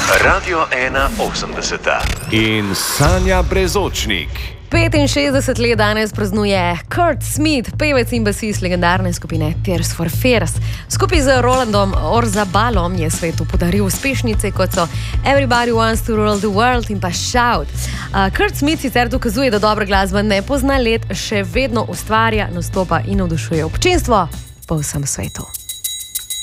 Radio 180. In Sanja Brezočnik. 65 let danes praznuje Kurt Smith, pevec in basist legendarne skupine Tears for Fears. Skupaj z Rolandom Orzabalom je svetu podaril uspešnice, kot so Everybody Wants to Rule the World in pa Shout. Kurt Smith sicer dokazuje, da dobra glasba ne pozna let, še vedno ustvarja, nastopa in navdušuje občinstvo po vsem svetu.